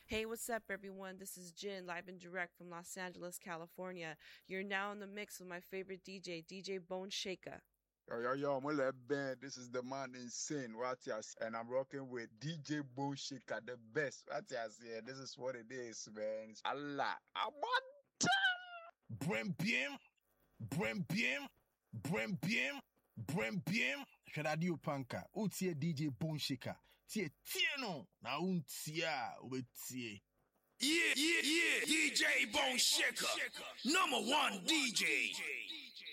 Hey, what's up, everyone? This is Jin, live and direct from Los Angeles, California. You're now in the mix with my favorite DJ, DJ Bone Shaker. Yo, my band. This is the man Insane, what you see, and I'm rocking with DJ Bone Shaker, the best. What you see, this is what it is, man. It's Allah. Brem bien. Shadadio Panka. Utie DJ Bone Shaker. Tie no. Na untia ubetie. Yeah. DJ Bone Shaker. #1 DJ.